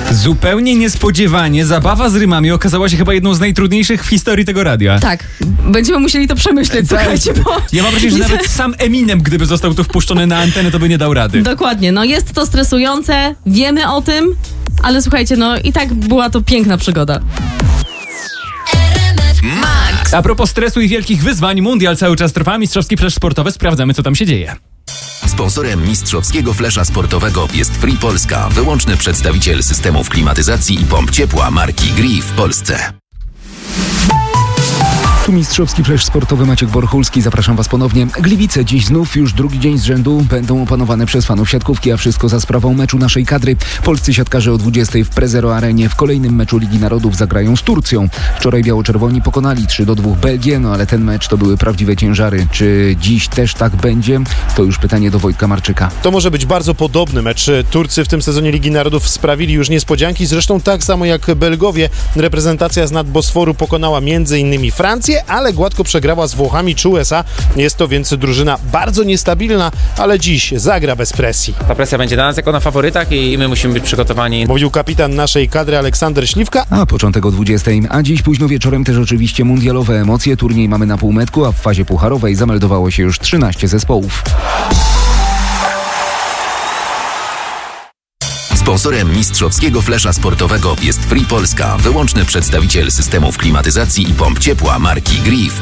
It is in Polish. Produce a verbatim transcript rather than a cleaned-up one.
Zupełnie niespodziewanie zabawa z rymami okazała się chyba jedną z najtrudniejszych w historii tego radia. Tak, będziemy musieli to przemyśleć, słuchajcie, bo... Ja mam wrażenie, że nawet sam Eminem, gdyby został tu wpuszczony na antenę, to by nie dał rady. Dokładnie, no jest to stresujące, wiemy o tym, ale słuchajcie, no i tak była to piękna przygoda. Max. A propos stresu i wielkich wyzwań, mundial cały czas trwa, mistrzowski flash sportowy, sprawdzamy, co tam się dzieje. Sponsorem mistrzowskiego flesza sportowego jest Free Polska, wyłączny przedstawiciel systemów klimatyzacji i pomp ciepła marki Gree w Polsce. Tu mistrzowski flash sportowy, Maciek Borchulski. Zapraszam Was ponownie. Gliwice dziś znów już drugi dzień z rzędu będą opanowane przez fanów siatkówki, a wszystko za sprawą meczu naszej kadry. Polscy siatkarze o dwudziestej w Prezero Arenie w kolejnym meczu Ligi Narodów zagrają z Turcją. Wczoraj biało-czerwoni pokonali trzy do dwóch Belgię, no ale ten mecz to były prawdziwe ciężary. Czy dziś też tak będzie? To już pytanie do Wojtka Marczyka. To może być bardzo podobny mecz. Turcy w tym sezonie Ligi Narodów sprawili już niespodzianki, zresztą tak samo jak Belgowie. Reprezentacja z nadbosforu pokonała między innymi Francję, ale gładko przegrała z Włochami czy U S A. Jest to więc drużyna bardzo niestabilna, ale dziś zagra bez presji. Ta presja będzie na nas jako na faworytach i my musimy być przygotowani. Mówił kapitan naszej kadry Aleksander Śliwka. A początek o dwudziestej, a dziś późno wieczorem też oczywiście mundialowe emocje. Turniej mamy na półmetku, a w fazie pucharowej zameldowało się już trzynaście zespołów. Sponsorem mistrzowskiego flesza sportowego jest Free Polska, wyłączny przedstawiciel systemów klimatyzacji i pomp ciepła marki Gree w